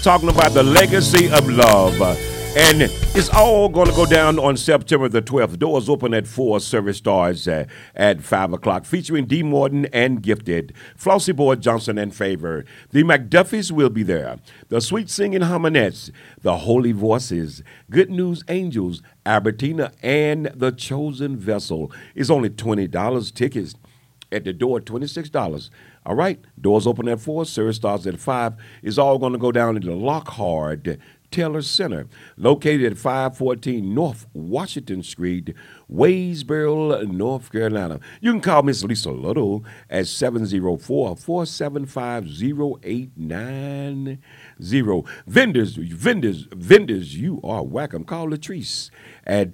talking about the legacy of love. And it's all going to go down on September the 12th. Doors open at 4, service starts at 5 o'clock, featuring D. Morton and Gifted, Flossie Boyd Johnson and Favor. The McDuffies will be there. The Sweet Singing Harmonettes, the Holy Voices, Good News Angels, Albertina, and The Chosen Vessel. It's only $20 tickets. At the door, $26. All right, doors open at 4, service starts at 5. It's all going to go down into Lockhart Taylor Center, located at 514 North Washington Street, Waysboro, North Carolina. You can call Miss Lisa Little at 704-475-0890. Vendors, you are welcome. Call Latrice at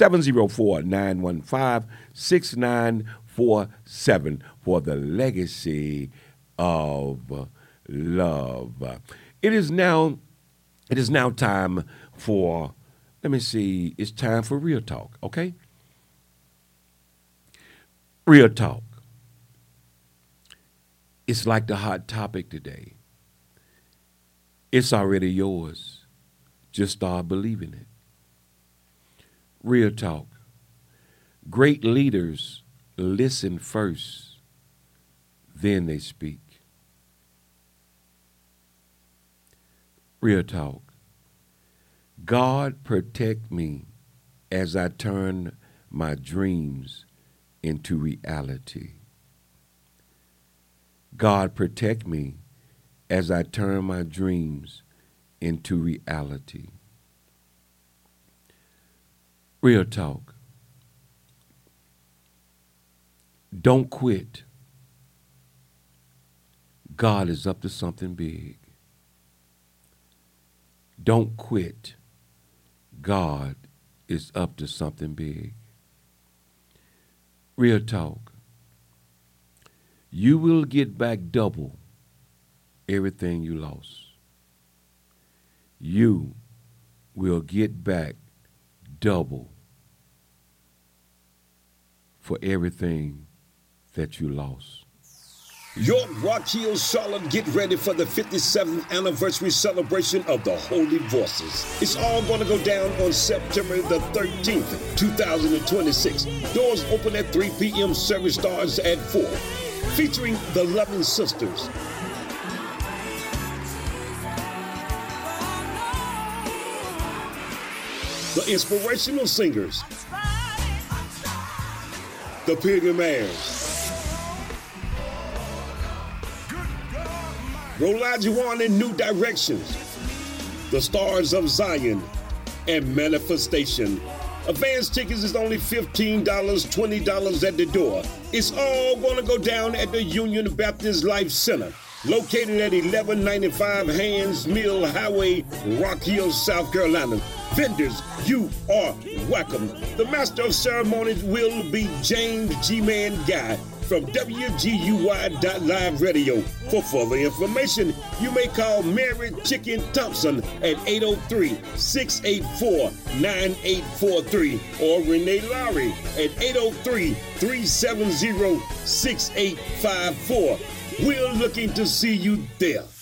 704-915-6947 for the legacy of love. It is now time for, it's time for Real Talk, okay? Real Talk. It's like the hot topic today. It's already yours. Just start believing it. Real Talk. Great leaders listen first, then they speak. Real Talk. God protect me as I turn my dreams into reality. God protect me as I turn my dreams into reality. Real Talk. Don't quit. God is up to something big. Don't quit. God is up to something big. Real Talk. You will get back double everything you lost. You will get back double for everything that you lost. York, Rock Hill, Charlotte, get ready for the 57th anniversary celebration of the Holy Voices. It's all going to go down on September the 13th, 2026. Doors open at 3 p.m., service starts at 4. Featuring the Loving Sisters, the Inspirational Singers, the Pilgrim Airs, Rolajuan in New Directions, the Stars of Zion, and Manifestation. Advance tickets is only $15, $20 at the door. It's all going to go down at the Union Baptist Life Center, located at 1195 Hands Mill Highway, Rock Hill, South Carolina. Vendors, you are welcome. The master of ceremonies will be James G-Man Guy from WGUY.Live Radio. For further information, you may call Mary Chicken Thompson at 803-684-9843 or Renee Lowry at 803-370-6854. We're looking to see you there.